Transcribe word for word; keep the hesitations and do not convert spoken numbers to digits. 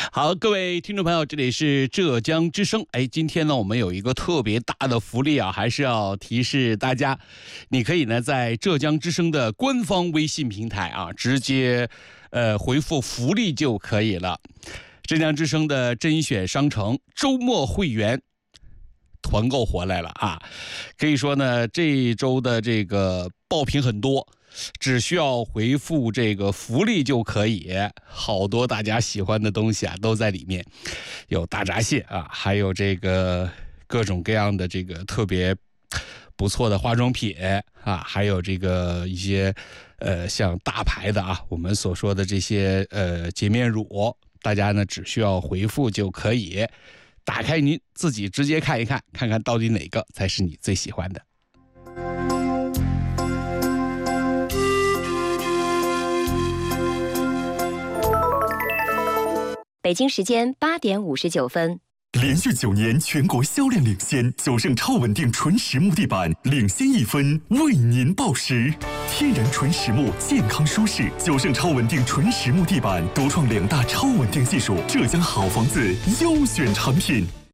好，各位听众朋友，这里是浙江之声。哎，今天呢，我们有一个特别大的福利啊，还是要提示大家，你可以呢在浙江之声的官方微信平台啊，直接呃回复福利就可以了。浙江之声的甄选商城周末会员团购回来了啊，可以说呢，这一周的这个爆品很多。只需要回复这个福利就可以，好多大家喜欢的东西啊都在里面，有大闸蟹啊，还有这个各种各样的这个特别不错的化妆品啊，还有这个一些呃像大牌的啊，我们所说的这些呃洁面乳，大家呢只需要回复就可以，打开您自己直接看一看，看看到底哪个才是你最喜欢的。 北京时间八点五十九分。 连续九年全国销量领先，九盛超稳定纯实木地板领先一分，为您报时。天然纯实木，健康舒适。九盛超稳定纯实木地板独创两大超稳定技术，浙江好房子优选产品。